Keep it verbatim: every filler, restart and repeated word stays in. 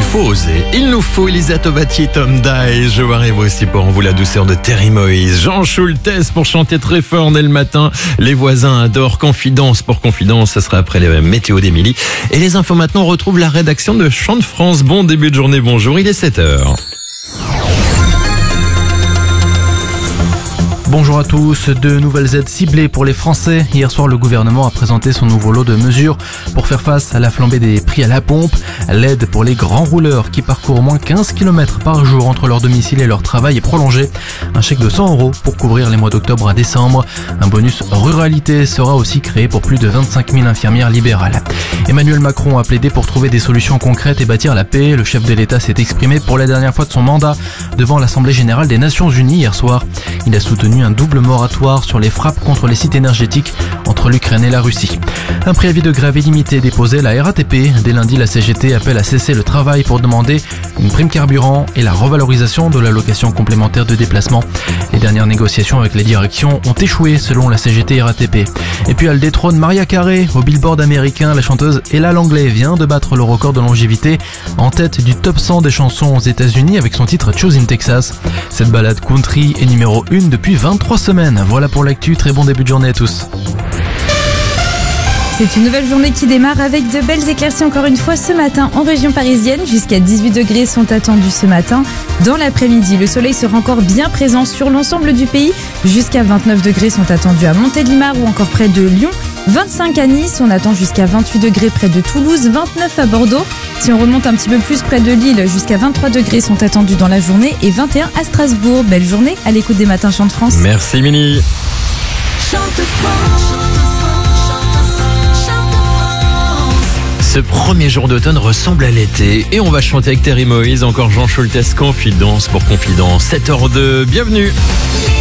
faut oser. Il nous faut Elisa Tovati, Tom Dye. Je arrive aussi pour en vous la douceur de Terry Moïse. Jean Schultes pour chanter très fort dès le matin. Les voisins adorent. Confidence pour confidence. Ce sera après les météos d'Émilie. Et les infos maintenant, on retrouve la rédaction de Chant de France. Bon début de journée, bonjour. Il est sept heures. Bonjour à tous. De nouvelles aides ciblées pour les Français. Hier soir, le gouvernement a présenté son nouveau lot de mesures pour faire face à la flambée des prix à la pompe. L'aide pour les grands rouleurs qui parcourent au moins quinze kilomètres par jour entre leur domicile et leur travail est prolongée. Un chèque de cent euros pour couvrir les mois d'octobre à décembre. Un bonus ruralité sera aussi créé pour plus de vingt-cinq mille infirmières libérales. Emmanuel Macron a plaidé pour trouver des solutions concrètes et bâtir la paix. Le chef de l'État s'est exprimé pour la dernière fois de son mandat devant l'Assemblée générale des Nations Unies hier soir. Il a soutenu un double moratoire sur les frappes contre les sites énergétiques entre l'Ukraine et la Russie. Un préavis de grève illimité déposé à la R A T P. Dès lundi, la C G T appelle à cesser le travail pour demander une prime carburant et la revalorisation de l'allocation complémentaire de déplacement. Les dernières négociations avec les directions ont échoué selon la C G T et R A T P. Et puis elle détrône Mariah Carey au Billboard américain. La chanteuse Ella Langley vient de battre le record de longévité en tête du top cent des chansons aux États-Unis avec son titre Choose in Texas. Cette balade country est numéro un depuis vingt-trois semaines. Voilà pour l'actu, très bon début de journée à tous. C'est une nouvelle journée qui démarre avec de belles éclaircies encore une fois ce matin en région parisienne. Jusqu'à dix-huit degrés sont attendus ce matin. Dans l'après-midi, le soleil sera encore bien présent sur l'ensemble du pays. Jusqu'à vingt-neuf degrés sont attendus à Montélimar ou encore près de Lyon. vingt-cinq à Nice, on attend jusqu'à vingt-huit degrés près de Toulouse, vingt-neuf à Bordeaux. Si on remonte un petit peu plus près de Lille, jusqu'à vingt-trois degrés sont attendus dans la journée et vingt et un à Strasbourg. Belle journée à l'écoute des matins Chant de France. Merci Mini. Ce premier jour d'automne ressemble à l'été et on va chanter avec Terry Moïse, encore Jean Schultes, Confidence pour confidence. sept heures deux, bienvenue.